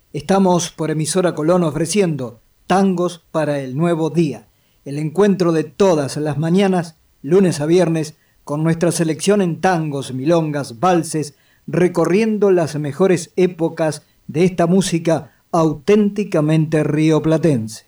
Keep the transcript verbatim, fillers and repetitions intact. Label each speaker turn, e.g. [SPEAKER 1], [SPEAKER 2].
[SPEAKER 1] Estamos por Emisora Colón ofreciendo Tangos para el Nuevo Día, el encuentro de todas las mañanas, lunes a viernes, con nuestra selección en tangos, milongas, valses, recorriendo las mejores épocas de esta música auténticamente rioplatense.